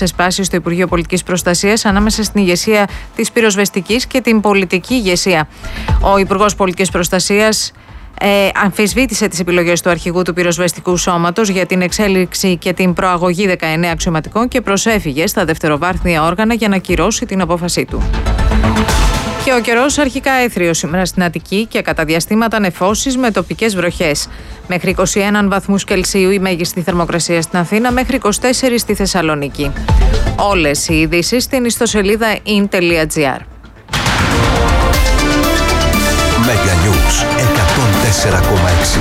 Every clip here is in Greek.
σπάσει στο Υπουργείο Πολιτικής Προστασίας ανάμεσα στην ηγεσία της πυροσβεστικής και την πολιτική ηγεσία. Ο Υπουργός Πολιτικής Προστασίας αμφισβήτησε τις επιλογές του αρχηγού του πυροσβεστικού σώματος για την εξέλιξη και την προαγωγή 19 αξιωματικών και προσέφυγε στα δευτεροβάθμια όργανα για να κυρώσει την απόφασή του. Και ο καιρός αρχικά έθριος σήμερα στην Αττική και κατά διαστήματα νεφώσεις με τοπικές βροχές. Μέχρι 21 βαθμούς Κελσίου η μέγιστη θερμοκρασία στην Αθήνα, μέχρι 24 στη Θεσσαλονίκη. Όλες οι ειδήσεις στην ιστοσελίδα in.gr. Meganews 104,6.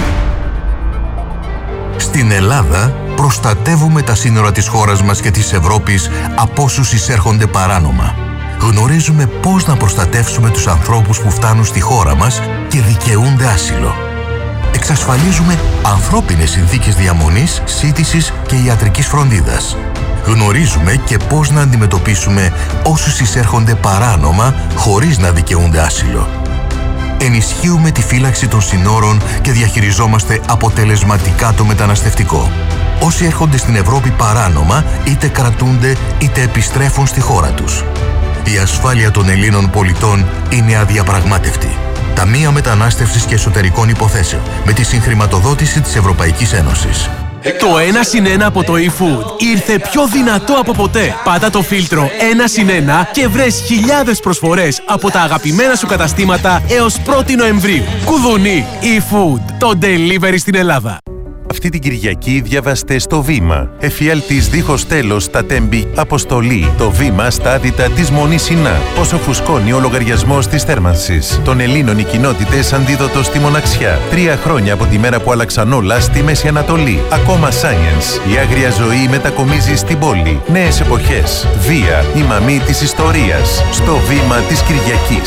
Στην Ελλάδα προστατεύουμε τα σύνορα της χώρας μας και της Ευρώπης από όσους εισέρχονται παράνομα. Γνωρίζουμε πώς να προστατεύσουμε τους ανθρώπους που φτάνουν στη χώρα μας και δικαιούνται άσυλο. Εξασφαλίζουμε ανθρώπινες συνθήκες διαμονής, σύντησης και ιατρικής φροντίδας. Γνωρίζουμε και πώς να αντιμετωπίσουμε όσους εισέρχονται παράνομα χωρίς να δικαιούνται άσυλο. Ενισχύουμε τη φύλαξη των συνόρων και διαχειριζόμαστε αποτελεσματικά το μεταναστευτικό. Όσοι έρχονται στην Ευρώπη παράνομα, είτε κρατούνται είτε επιστρέφουν στη χώρα τους. Η ασφάλεια των Ελλήνων πολιτών είναι αδιαπραγμάτευτη. Ταμεία Μετανάστευσης και Εσωτερικών Υποθέσεων, με τη συγχρηματοδότηση της Ευρωπαϊκής Ένωσης. Το 1+1 από το eFood ήρθε πιο δυνατό από ποτέ. Πάτα το φίλτρο 1+1 και βρες χιλιάδες προσφορές από τα αγαπημένα σου καταστήματα έως 1η Νοεμβρίου. Κουδουνί, eFood, το delivery στην Ελλάδα. Αυτή την Κυριακή διαβάστε στο Βήμα. Εφιάλτης δίχως τέλος στα Τέμπη, αποστολή. Το Βήμα στα άδυτα της Μονής Σινά. Πόσο φουσκώνει ο λογαριασμός της θέρμανσης. Των Ελλήνων οι κοινότητες αντίδοτο στη μοναξιά. 3 χρόνια από τη μέρα που άλλαξαν όλα στη Μέση Ανατολή. Ακόμα science. Η άγρια ζωή μετακομίζει στην πόλη. Νέες εποχές. Βία, η μαμή της ιστορίας. Στο Βήμα της Κυριακής.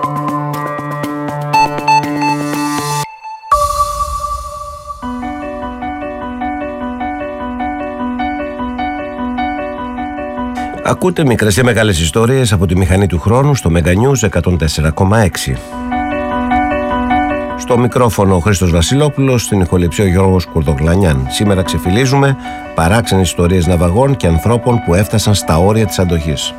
Ακούτε μικρές και μεγάλες ιστορίες από τη μηχανή του χρόνου στο Meganews 104,6. Στο μικρόφωνο ο Χρήστος Βασιλόπουλος, στην ηχοληψία ο Γιώργος Κουρδογλανιάν. Σήμερα ξεφυλίζουμε παράξενες ιστορίες ναυαγών και ανθρώπων που έφτασαν στα όρια της αντοχής.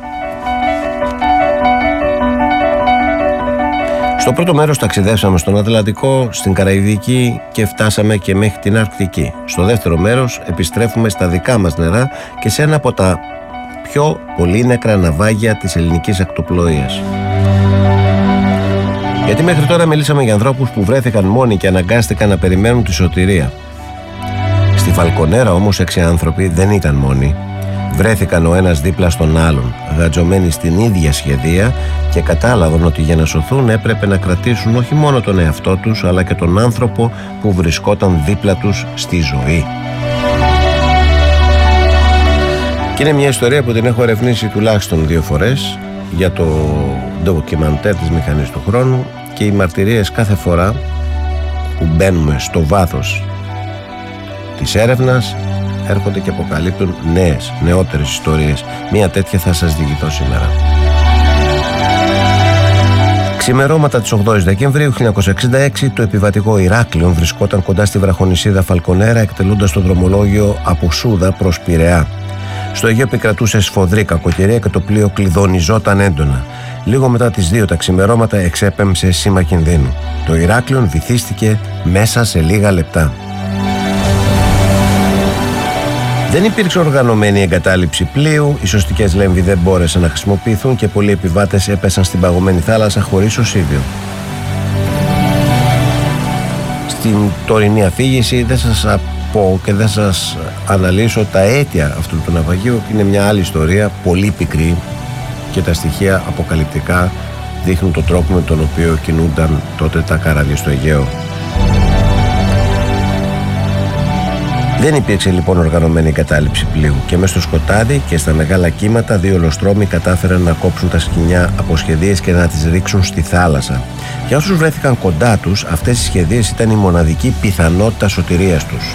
Στο πρώτο μέρος ταξιδέψαμε στον Ατλαντικό, στην Καραϊβική και φτάσαμε και μέχρι την Αρκτική. Στο δεύτερο μέρος επιστρέφουμε στα δικά μας νερά και σε ένα από τα πιο πολύνεκρα ναυάγια της ελληνικής ακτοπλοείας. Γιατί μέχρι τώρα μιλήσαμε για ανθρώπους που βρέθηκαν μόνοι και αναγκάστηκαν να περιμένουν τη σωτηρία. Στη Φαλκονέρα όμως 6 άνθρωποι δεν ήταν μόνοι. Βρέθηκαν ο ένας δίπλα στον άλλον, γατζωμένοι στην ίδια σχεδία και κατάλαβαν ότι για να σωθούν έπρεπε να κρατήσουν όχι μόνο τον εαυτό τους αλλά και τον άνθρωπο που βρισκόταν δίπλα τους στη ζωή. Και είναι μια ιστορία που την έχω ερευνήσει τουλάχιστον 2 φορές για το ντοκιμαντέρ της μηχανής του χρόνου και οι μαρτυρίες κάθε φορά που μπαίνουμε στο βάθος της έρευνας έρχονται και αποκαλύπτουν νεότερες ιστορίες. Μια τέτοια θα σας διηγηθώ σήμερα. Ξημερώματα της 8ης Δεκεμβρίου 1966 το επιβατικό Ηράκλειον βρισκόταν κοντά στη βραχονησίδα Φαλκονέρα εκτελούντας το δρομολόγιο από Σούδα προς Πειραιά. Στο Αιγαίο επικρατούσε σφοδρή κακοκαιρία και το πλοίο κλειδονιζόταν έντονα. Λίγο μετά τις 2 τα ξημερώματα εξέπεμψε σήμα κινδύνου. Το Ηράκλειον βυθίστηκε μέσα σε λίγα λεπτά. Δεν υπήρξε οργανωμένη εγκατάλειψη πλοίου, οι σωστικές λέμβοι δεν μπόρεσαν να χρησιμοποιηθούν και πολλοί επιβάτες έπεσαν στην παγωμένη θάλασσα χωρίς οσίβιο. Στην τωρινή αφήγηση δεν σας πω και δεν σας αναλύσω τα αίτια αυτού του ναυαγίου. Είναι μια άλλη ιστορία, πολύ πικρή και τα στοιχεία αποκαλυπτικά δείχνουν τον τρόπο με τον οποίο κινούνταν τότε τα καράβια στο Αιγαίο. Δεν υπήρξε λοιπόν οργανωμένη κατάληψη πλοίου και μέσα στο σκοτάδι και στα μεγάλα κύματα 2 ολοστρώμοι κατάφεραν να κόψουν τα σκοινιά από σχεδίες και να τις ρίξουν στη θάλασσα. Για όσους βρέθηκαν κοντά τους, αυτές οι σχεδίες ήταν η μοναδική πιθανότητα σωτηρίας τους.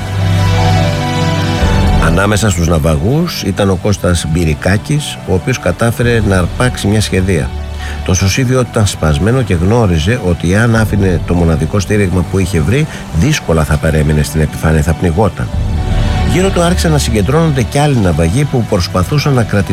Ανάμεσα στους ναυαγούς ήταν ο Κώστας Μπυρικάκης, ο οποίος κατάφερε να αρπάξει μια σχεδία. Το σωσίβιο ήταν σπασμένο και γνώριζε ότι αν άφηνε το μοναδικό στήριγμα που είχε βρει, δύσκολα θα παρέμεινε στην επιφάνεια, θα πνιγόταν. Γύρω του άρχισαν να συγκεντρώνονται κι άλλοι ναυαγοί που προσπαθούσαν να κρατηθούν